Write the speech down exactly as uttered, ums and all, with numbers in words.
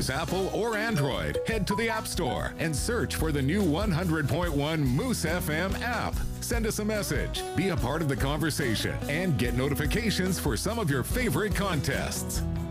use Apple or Android, head to the App Store and search for the new one hundred point one Moose F M app. Send us a message, be a part of the conversation, and get notifications for some of your favorite contests.